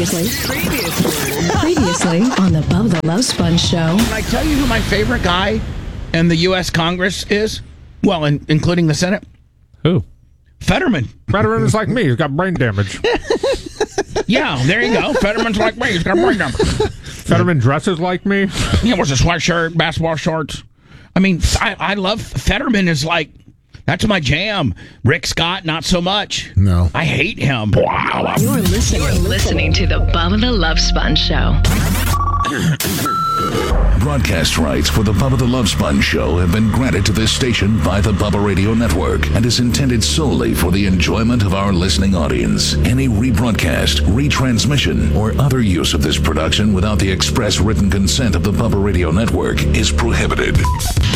Previously on the Bubba the Love Sponge Show. Can I tell you who my favorite guy in the U.S. Congress is? Well, including the Senate? Who? Fetterman. Fetterman is like me. He's got brain damage. Yeah, there you go. Fetterman's like me. He's got brain damage. Fetterman dresses like me. He wears a sweatshirt, basketball shorts. I mean, I love Fetterman is like, that's my jam. Rick Scott, not so much. No. I hate him. Wow. You're listening to the Bubba the Love Sponge Show. Broadcast rights for the Bubba the Love Sponge Show have been granted to this station by the Bubba Radio Network and is intended solely for the enjoyment of our listening audience. Any rebroadcast, retransmission, or other use of this production without the express written consent of the Bubba Radio Network is prohibited.